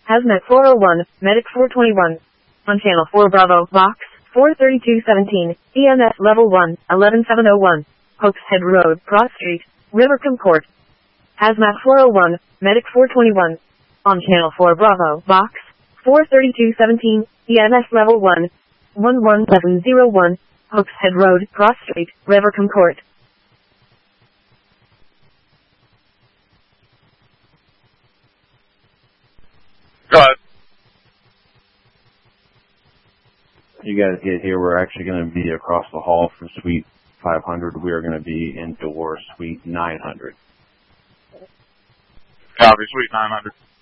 Hazmat 401, Medic 421. On Channel 4 Bravo, Box 43217, EMS Level 1, 11701. Hopes Head Road, Cross Street, Rivercombe Court. Hazmat 401, Medic 421. On Channel 4 Bravo, Box 43217, EMS Level 1, 11701. Hopes Head Road, Cross Street, Rivercombe Court. Go ahead. You guys get here, we're actually going to be across the hall from Suite 500. We are going to be in door Suite 900. Copy, Suite 900.